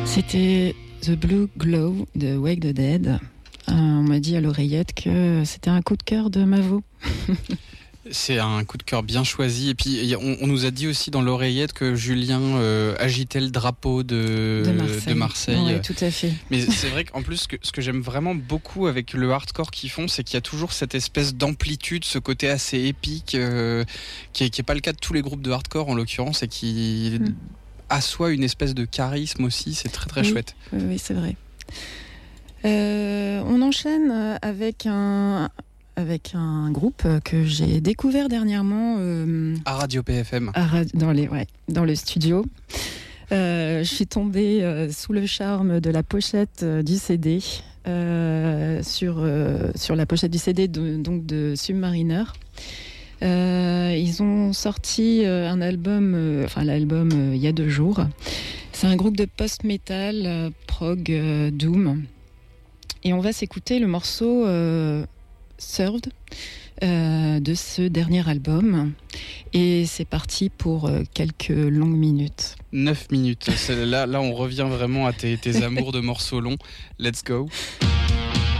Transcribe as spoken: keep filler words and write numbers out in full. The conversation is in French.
C'était The Blue Glow de Wake the Dead. Euh, on m'a dit à l'oreillette que c'était un coup de cœur de Mavo. C'est un coup de cœur bien choisi. Et puis, on, on nous a dit aussi dans l'oreillette que Julien euh, agitait le drapeau de, de Marseille. De Marseille. Oui, tout à fait. Mais c'est vrai qu'en plus, ce que, ce que j'aime vraiment beaucoup avec le hardcore qu'ils font, c'est qu'il y a toujours cette espèce d'amplitude, ce côté assez épique, euh, qui n'est pas le cas de tous les groupes de hardcore en l'occurrence, et qui mm. assoit une espèce de charisme aussi. C'est très très oui, chouette. Oui, oui c'est vrai. Euh, on enchaîne avec un... avec un groupe que j'ai découvert dernièrement euh, à Radio P F M, à, dans, les, ouais, dans le studio. Euh, je suis tombée euh, sous le charme de la pochette euh, du C D, euh, sur, euh, sur la pochette du C D de, donc de Submariner. Euh, ils ont sorti euh, un album, euh, enfin l'album euh, il y a deux jours. C'est un groupe de post-metal, euh, prog, euh, doom. Et on va s'écouter le morceau euh, Served euh, de ce dernier album. Et c'est parti pour euh, quelques longues minutes. neuf minutes. C'est là, là, on revient vraiment à tes, tes amours de morceaux longs. Let's go.